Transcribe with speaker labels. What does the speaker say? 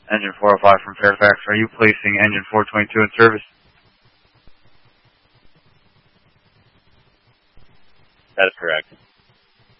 Speaker 1: Engine 405 from Fairfax. Are you placing engine 422 in service?
Speaker 2: That is correct.